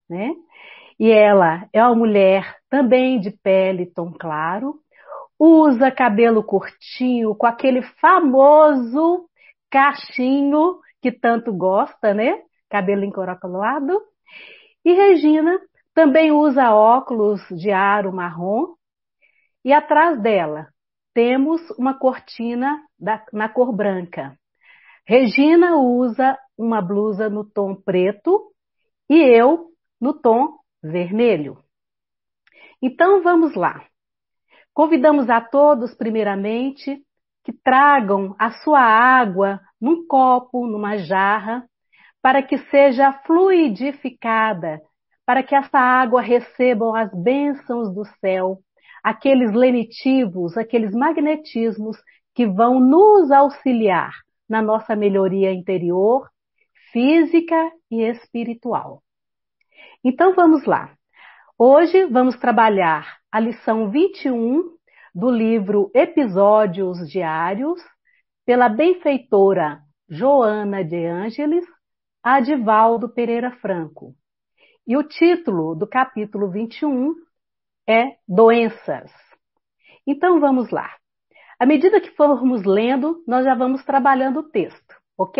né? E ela é uma mulher também de pele tom claro, usa cabelo curtinho, com aquele famoso cachinho que tanto gosta, né? Cabelo encaracolado. E Regina também usa óculos de aro marrom. E atrás dela temos uma cortina na cor branca. Regina usa uma blusa no tom preto e eu no tom vermelho. Então vamos lá. Convidamos a todos, primeiramente, que tragam a sua água num copo, numa jarra, para que seja fluidificada, para que essa água receba as bênçãos do céu, aqueles lenitivos, aqueles magnetismos que vão nos auxiliar na nossa melhoria interior, física e espiritual. Então vamos lá. Hoje vamos trabalhar a lição 21 do livro Episódios Diários, pela benfeitora Joana de Ângeles, Adivaldo Pereira Franco. E o título do capítulo 21 é Doenças. Então vamos lá. À medida que formos lendo, nós já vamos trabalhando o texto, ok?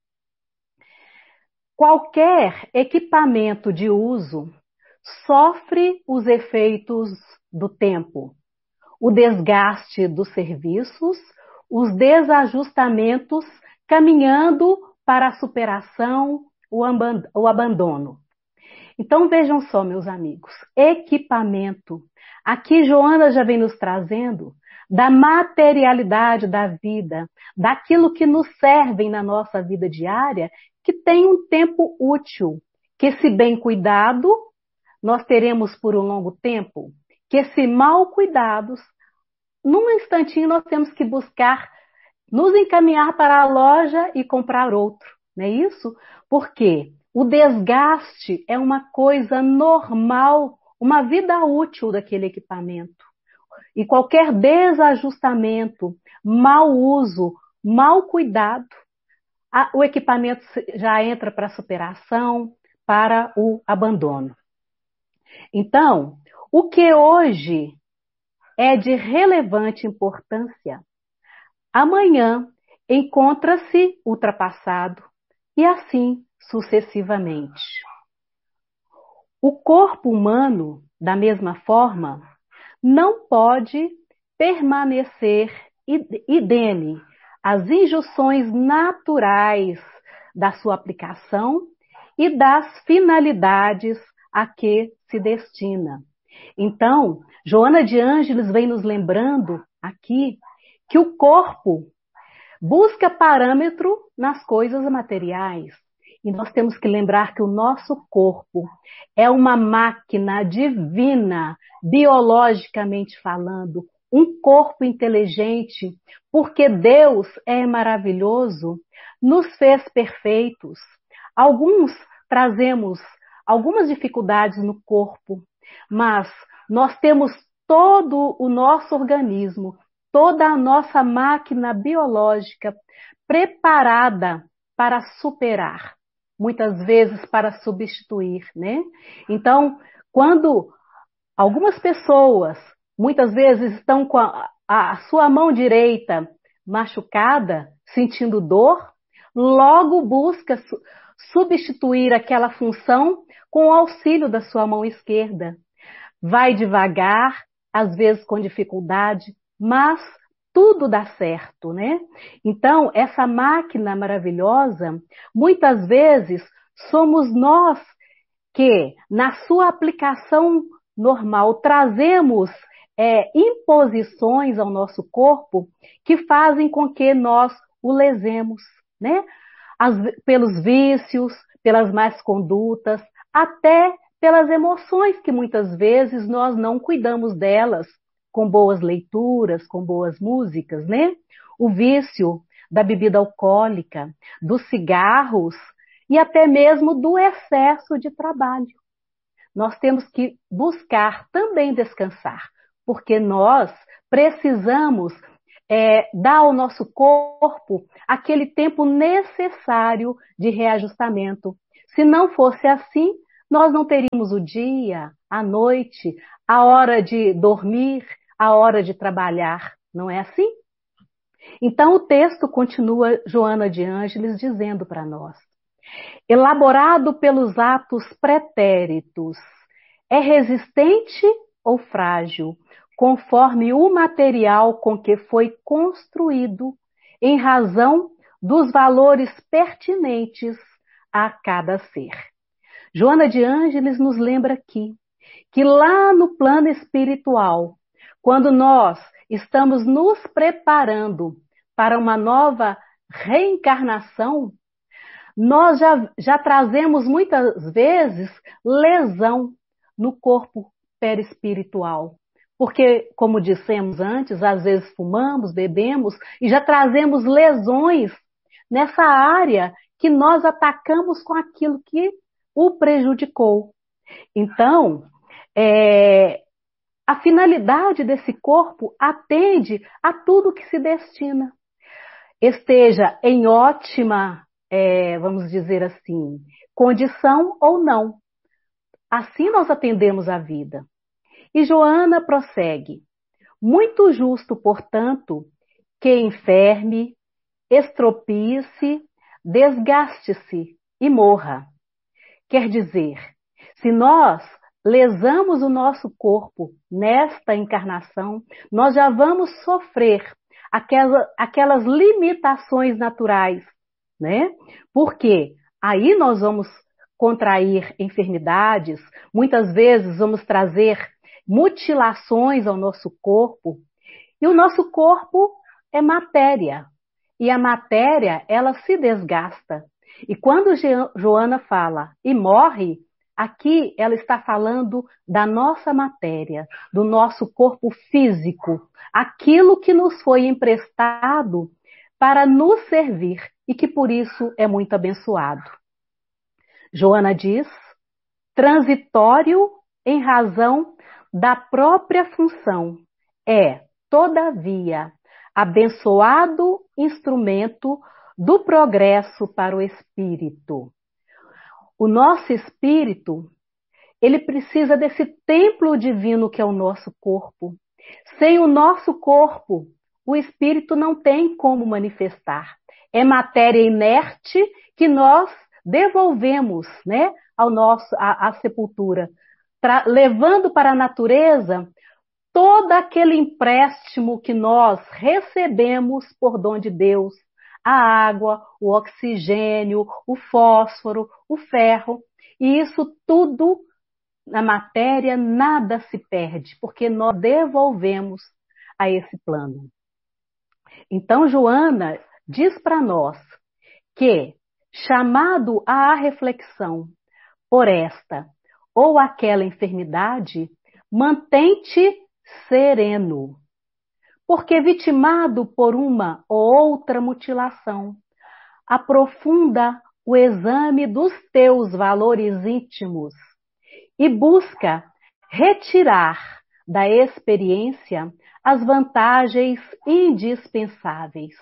Qualquer equipamento de uso sofre os efeitos do tempo, o desgaste dos serviços, os desajustamentos, caminhando para a superação, o abandono. Então vejam só, meus amigos, equipamento. Aqui Joana já vem nos trazendo da materialidade da vida, daquilo que nos serve na nossa vida diária, que tem um tempo útil, que se bem cuidado, nós teremos por um longo tempo, que se mal cuidados, num instantinho nós temos que buscar nos encaminhar para a loja e comprar outro, não é isso? Porque o desgaste é uma coisa normal, uma vida útil daquele equipamento. E qualquer desajustamento, mau uso, mal cuidado, o equipamento já entra para a superação, para o abandono. Então, o que hoje é de relevante importância, amanhã encontra-se ultrapassado e assim sucessivamente. O corpo humano, da mesma forma, não pode permanecer idene às injunções naturais da sua aplicação e das finalidades a que se destina. Então, Joana de Ângeles vem nos lembrando aqui que o corpo busca parâmetro nas coisas materiais. E nós temos que lembrar que o nosso corpo é uma máquina divina, biologicamente falando, um corpo inteligente, porque Deus é maravilhoso, nos fez perfeitos. Alguns trazemos algumas dificuldades no corpo, mas nós temos todo o nosso organismo, toda a nossa máquina biológica preparada para superar, muitas vezes para substituir, né? Então, quando algumas pessoas, muitas vezes estão com a sua mão direita machucada, sentindo dor, logo busca substituir aquela função com o auxílio da sua mão esquerda. Vai devagar, às vezes com dificuldade, mas tudo dá certo, né? Então, essa máquina maravilhosa, muitas vezes somos nós que, na sua aplicação normal, trazemos imposições ao nosso corpo que fazem com que nós o lesemos, né? Pelos vícios, pelas más condutas, até pelas emoções que muitas vezes nós não cuidamos delas, com boas leituras, com boas músicas, né? O vício da bebida alcoólica, dos cigarros e até mesmo do excesso de trabalho. Nós temos que buscar também descansar, porque nós precisamos dar ao nosso corpo aquele tempo necessário de reajustamento. Se não fosse assim, nós não teríamos o dia, a noite, a hora de dormir, a hora de trabalhar. Não é assim? Então o texto continua Joana de Ângeles dizendo para nós: elaborado pelos atos pretéritos, é resistente ou frágil, conforme o material com que foi construído, em razão dos valores pertinentes a cada ser. Joana de Ângeles nos lembra aqui que lá no plano espiritual, quando nós estamos nos preparando para uma nova reencarnação, nós já trazemos muitas vezes lesão no corpo perispiritual. Porque, como dissemos antes, às vezes fumamos, bebemos e já trazemos lesões nessa área que nós atacamos com aquilo que o prejudicou. Então, a finalidade desse corpo atende a tudo que se destina. Esteja em ótima, vamos dizer assim, condição ou não. Assim nós atendemos a vida. E Joana prossegue: muito justo, portanto, que enferme, estropie-se, desgaste-se e morra. Quer dizer, se nós lesamos o nosso corpo nesta encarnação, nós já vamos sofrer aquelas limitações naturais, né? Porque aí nós vamos contrair enfermidades, muitas vezes vamos trazer mutilações ao nosso corpo, e o nosso corpo é matéria, e a matéria, ela se desgasta. E quando Joana fala e morre, aqui ela está falando da nossa matéria, do nosso corpo físico, aquilo que nos foi emprestado para nos servir e que por isso é muito abençoado. Joana diz: transitório em razão da própria função, é, todavia, abençoado instrumento do progresso para o espírito. O nosso espírito, ele precisa desse templo divino que é o nosso corpo. Sem o nosso corpo, o espírito não tem como manifestar. É matéria inerte que nós devolvemos, né, à sepultura, levando para a natureza todo aquele empréstimo que nós recebemos por dom de Deus, a água, o oxigênio, o fósforo, o ferro, e isso tudo na matéria nada se perde, porque nós devolvemos a esse plano. Então Joana diz para nós que, chamado à reflexão por esta ou aquela enfermidade, mantém-te sereno, porque vitimado por uma ou outra mutilação, aprofunda o exame dos teus valores íntimos e busca retirar da experiência as vantagens indispensáveis.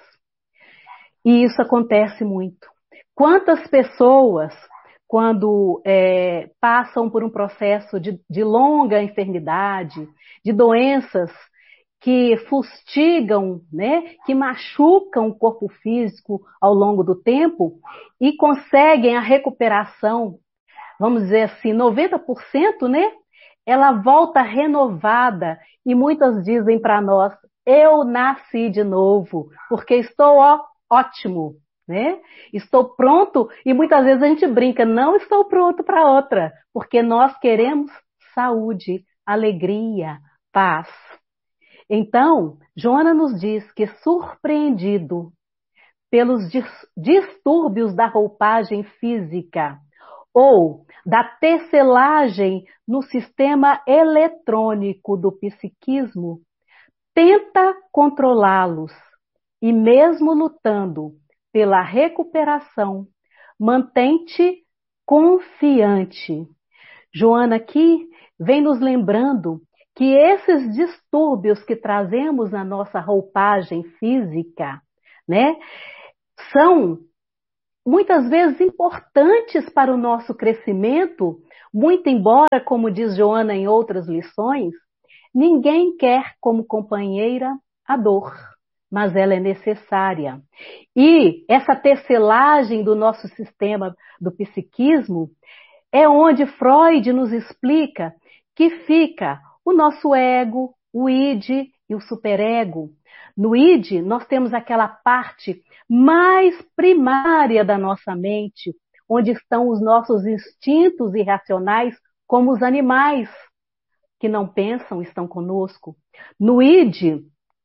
E isso acontece muito. Quantas pessoas, quando passam por um processo de longa enfermidade, de doenças que fustigam, né, que machucam o corpo físico ao longo do tempo e conseguem a recuperação, vamos dizer assim, 90%, né? Ela volta renovada e muitas dizem para nós: eu nasci de novo, porque estou ótimo, né? Estou pronto, e muitas vezes a gente brinca: não estou pronto para outra, porque nós queremos saúde, alegria, paz. Então, Joana nos diz que, surpreendido pelos distúrbios da roupagem física ou da tecelagem no sistema eletrônico do psiquismo, tenta controlá-los e, mesmo lutando pela recuperação, mantém-te confiante. Joana aqui vem nos lembrando que esses distúrbios que trazemos na nossa roupagem física, né, são muitas vezes importantes para o nosso crescimento, Muito embora, como diz Joana em outras lições, ninguém quer como companheira a dor, mas ela é necessária. E essa tecelagem do nosso sistema do psiquismo é onde Freud nos explica que fica o nosso ego, o id e o superego. No id, nós temos aquela parte mais primária da nossa mente, onde estão os nossos instintos irracionais, como os animais que não pensam estão conosco. No id,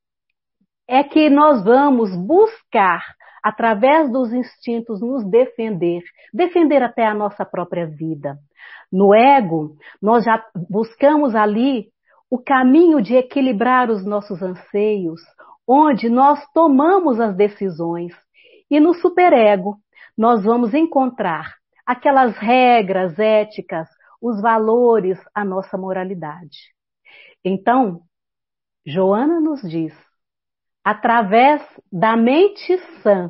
é que nós vamos buscar, através dos instintos, nos defender, defender até a nossa própria vida. No ego, nós já buscamos ali o caminho de equilibrar os nossos anseios, onde nós tomamos as decisões. E no superego, nós vamos encontrar aquelas regras éticas, os valores, a nossa moralidade. Então, Joana nos diz, através da mente sã,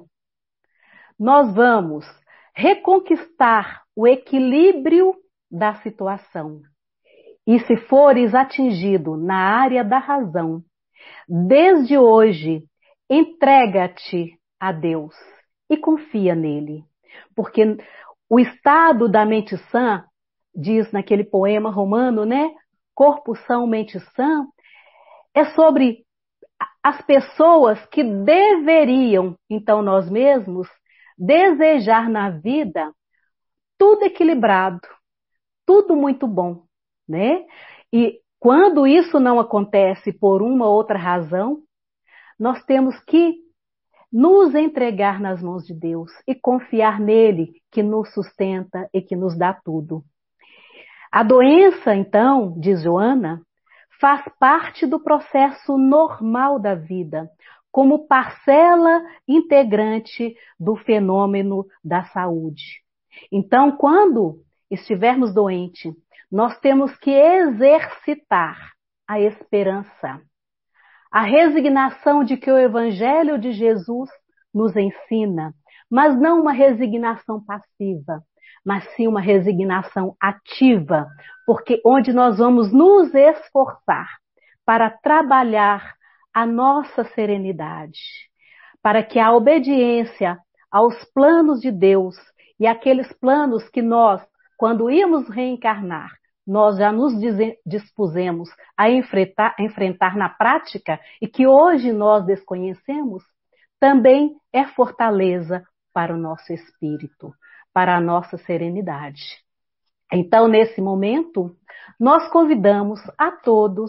nós vamos reconquistar o equilíbrio da situação. E se fores atingido na área da razão, desde hoje, entrega-te a Deus e confia nele. Porque o estado da mente sã, diz naquele poema romano, né? Corpo são, mente sã, é sobre as pessoas que deveriam, então nós mesmos, desejar na vida tudo equilibrado, tudo muito bom, né? E quando isso não acontece por uma ou outra razão, nós temos que nos entregar nas mãos de Deus e confiar nele, que nos sustenta e que nos dá tudo. A doença, então, diz Joana, faz parte do processo normal da vida, como parcela integrante do fenômeno da saúde. Então, quando estivermos doentes, nós temos que exercitar a esperança, a resignação de que o Evangelho de Jesus nos ensina, mas não uma resignação passiva, mas sim uma resignação ativa, porque onde nós vamos nos esforçar para trabalhar a nossa serenidade, para que a obediência aos planos de Deus e aqueles planos que nós, quando íamos reencarnar, nós já nos dispusemos a enfrentar na prática e que hoje nós desconhecemos, também é fortaleza para o nosso espírito, para a nossa serenidade. Então, nesse momento, nós convidamos a todos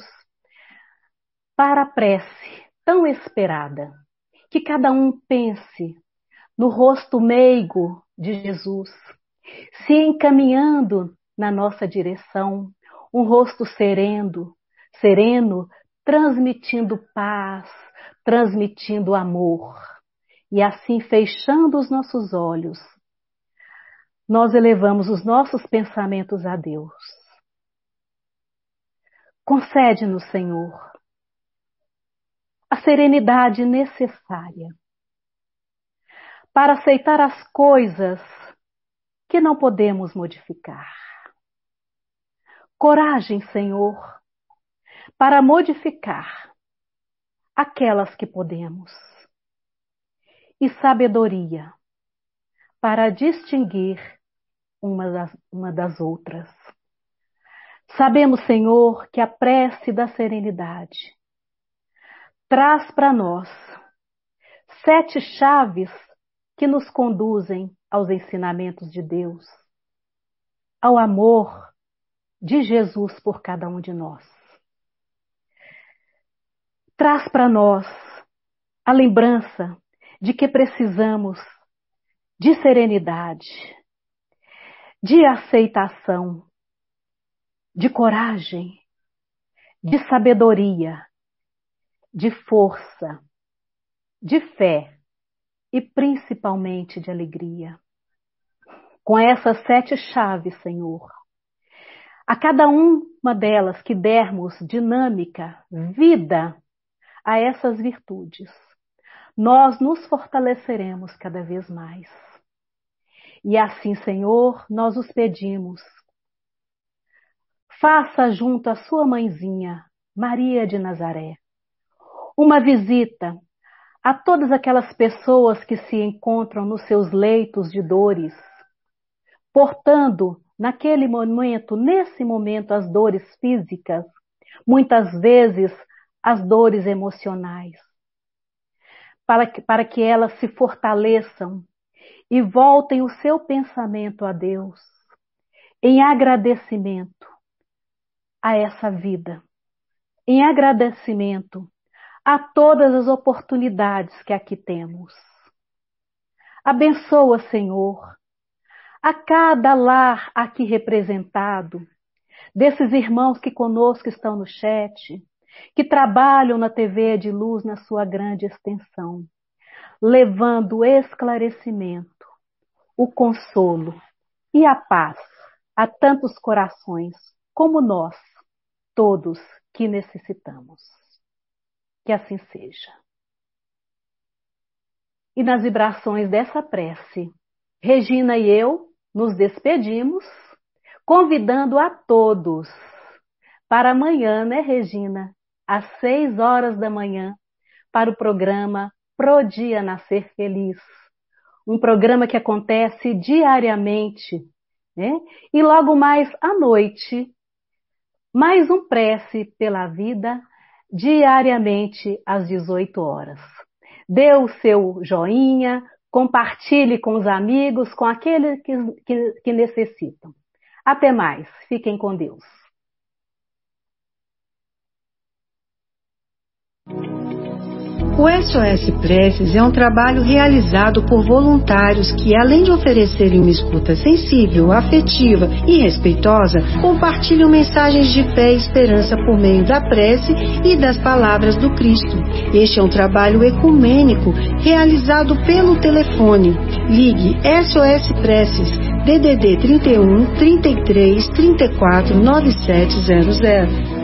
para a prece tão esperada, que cada um pense no rosto meigo de Jesus, se encaminhando na nossa direção, um rosto sereno, transmitindo paz, transmitindo amor. E assim, fechando os nossos olhos, nós elevamos os nossos pensamentos a Deus. Concede-nos, Senhor, a serenidade necessária para aceitar as coisas que não podemos modificar. Coragem, Senhor, para modificar aquelas que podemos. E sabedoria para distinguir uma das outras. Sabemos, Senhor, que a prece da serenidade traz para nós 7 chaves que nos conduzem aos ensinamentos de Deus, ao amor de Jesus por cada um de nós. Traz para nós a lembrança de que precisamos de serenidade, de aceitação, de coragem, de sabedoria, de força, de fé e principalmente de alegria. Com essas 7 chaves, Senhor, a cada uma delas que dermos dinâmica, vida a essas virtudes, nós nos fortaleceremos cada vez mais. E assim, Senhor, nós os pedimos faça junto à sua mãezinha, Maria de Nazaré, uma visita a todas aquelas pessoas que se encontram nos seus leitos de dores, portando naquele momento, nesse momento, as dores físicas, muitas vezes as dores emocionais, para que elas se fortaleçam e voltem o seu pensamento a Deus, em agradecimento a essa vida, em agradecimento a todas as oportunidades que aqui temos. Abençoa, Senhor, a cada lar aqui representado, desses irmãos que conosco estão no chat, que trabalham na TV de Luz na sua grande extensão, levando o esclarecimento, o consolo e a paz a tantos corações como nós, todos que necessitamos. Que assim seja. E nas vibrações dessa prece, Regina e eu nos despedimos, convidando a todos para amanhã, né, Regina? Às 6 horas da manhã, para o programa Pro Dia Nascer Feliz. Um programa que acontece diariamente, né? E logo mais à noite, mais um prece pela vida, diariamente às 18 horas. Dê o seu joinha, compartilhe com os amigos, com aqueles que necessitam. Até mais. Fiquem com Deus. O SOS Preces é um trabalho realizado por voluntários que, além de oferecerem uma escuta sensível, afetiva e respeitosa, compartilham mensagens de fé e esperança por meio da prece e das palavras do Cristo. Este é um trabalho ecumênico realizado pelo telefone. Ligue SOS Preces DDD 31 33 34 9700.